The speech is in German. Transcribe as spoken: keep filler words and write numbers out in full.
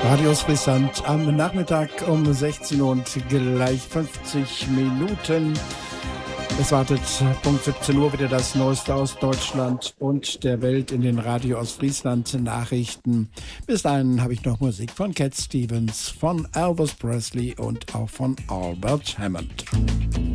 Radio Friesland am Nachmittag um sechzehn Uhr und gleich fünfzig Minuten. Es wartet Punkt siebzehn Uhr wieder das Neueste aus Deutschland und der Welt in den Radio aus Friesland Nachrichten. Bis dahin habe ich noch Musik von Cat Stevens, von Elvis Presley und auch von Albert Hammond.